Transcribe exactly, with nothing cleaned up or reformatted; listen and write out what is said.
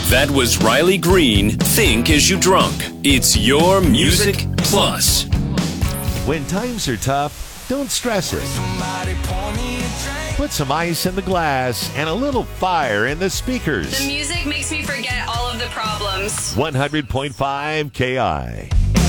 That was Riley Green, Think As You Drunk. It's your Music Plus. When times are tough, don't stress it. Put some ice in the glass and a little fire in the speakers. The music makes me forget all of the problems. one hundred point five K I.